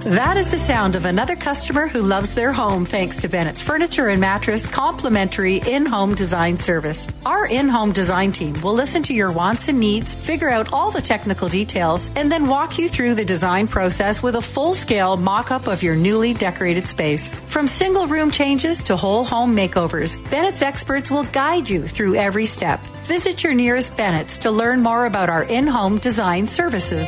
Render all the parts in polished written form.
That is the sound of another customer who loves their home thanks to Bennett's Furniture and Mattress complimentary in-home design service. Our in-home design team will listen to your wants and needs, figure out all the technical details, and then walk you through the design process with a full-scale mock-up of your newly decorated space. From single room changes to whole home makeovers, Bennett's experts will guide you through every step. Visit your nearest Bennett's to learn more about our in-home design services.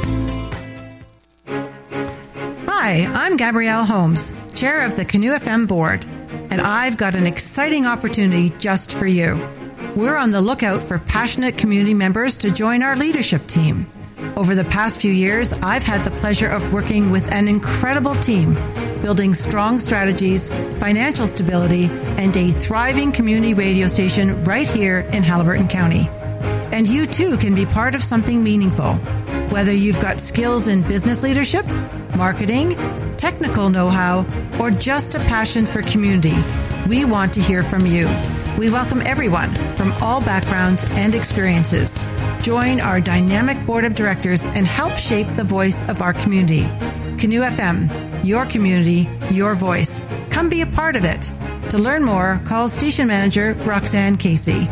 Hi, I'm Gabrielle Holmes, Chair of the Canoe FM Board, and I've got an exciting opportunity just for you. We're on the lookout for passionate community members to join our leadership team. Over the past few years, I've had the pleasure of working with an incredible team, building strong strategies, financial stability, and a thriving community radio station right here in Haliburton County. And you too can be part of something meaningful. Whether you've got skills in business leadership, marketing, technical know-how, or just a passion for community, we want to hear from you. We welcome everyone from all backgrounds and experiences. Join our dynamic board of directors and help shape the voice of our community. Canoe FM, your community, your voice. Come be a part of it. To learn more, call station manager Roxanne Casey.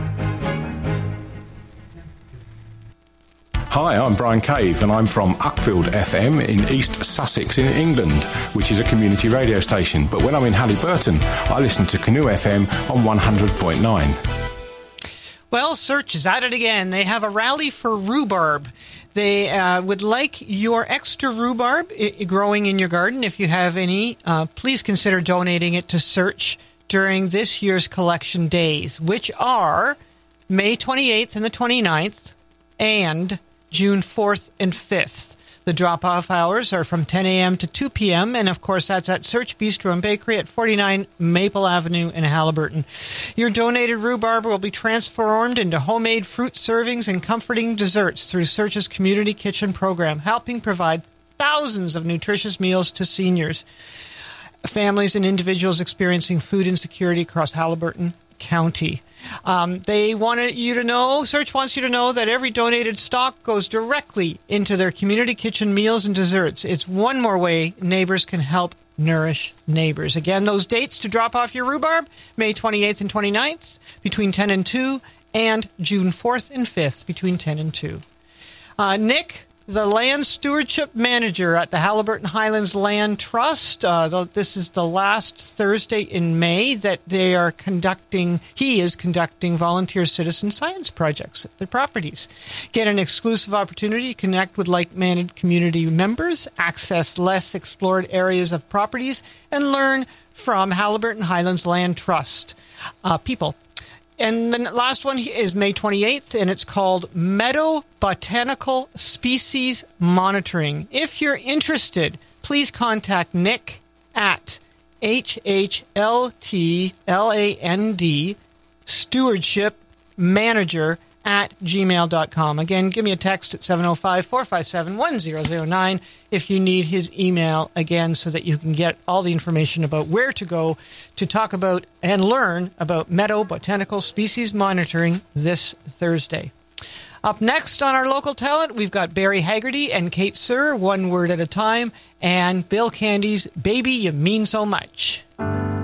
Hi, I'm Brian Cave and I'm from Uckfield FM in East Sussex in England, which is a community radio station. But when I'm in Haliburton, I listen to Canoe FM on 100.9. Well, Search is at it again. They have a rally for rhubarb. They would like your extra rhubarb growing in your garden. If you have any, please consider donating it to Search during this year's collection days, which are May 28th and the 29th and June 4th and 5th. The drop-off hours are from 10 a.m. to 2 p.m., and of course that's at Search Bistro and Bakery at 49 Maple Avenue in Haliburton. Your donated rhubarb will be transformed into homemade fruit servings and comforting desserts through Search's Community Kitchen program, helping provide thousands of nutritious meals to seniors, families, and individuals experiencing food insecurity across Haliburton County. They wanted you to know, Search wants you to know that every donated stock goes directly into their community kitchen meals and desserts. It's one more way neighbors can help nourish neighbors. Again, those dates to drop off your rhubarb, May 28th and 29th between 10 and 2, and June 4th and 5th between 10 and 2. Nick, the Land Stewardship Manager at the Haliburton Highlands Land Trust. This is the last Thursday in May that he is conducting volunteer citizen science projects at the properties. Get an exclusive opportunity to connect with like-minded community members, access less explored areas of properties, and learn from Haliburton Highlands Land Trust people. And the last one is May 28th, and it's called Meadow Botanical Species Monitoring. If you're interested, please contact Nick at HHLTLAND Stewardship Manager at gmail.com. Again, give me a text at 705-457-1009 if you need his email again so that you can get all the information about where to go to talk about and learn about meadow botanical species monitoring this Thursday. Up next on our local talent, we've got Barry Haggerty and Kate Sir, One Word at a Time, and Bill Candy's Baby You Mean So Much.